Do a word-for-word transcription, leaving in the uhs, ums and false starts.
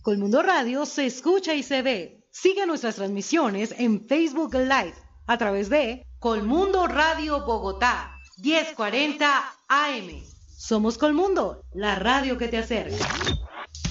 Colmundo Radio se escucha y se ve. Sigue nuestras transmisiones en Facebook Live a través de Colmundo Radio Bogotá, diez cuarenta A M. Somos Colmundo, la radio que te acerca.